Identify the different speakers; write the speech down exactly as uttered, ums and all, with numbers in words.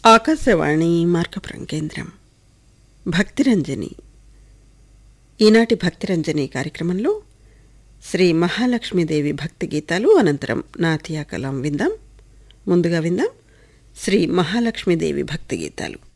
Speaker 1: ఆకాశవాణి మార్కపురం కేంద్రం. భక్తిరంజని. ఈనాటి భక్తిరంజని కార్యక్రమంలో శ్రీ మహాలక్ష్మీదేవి భక్తి గీతాలు, అనంతరం నాతియా కలాం విందాం. ముందుగా విందాం శ్రీ మహాలక్ష్మీదేవి భక్తి గీతాలు.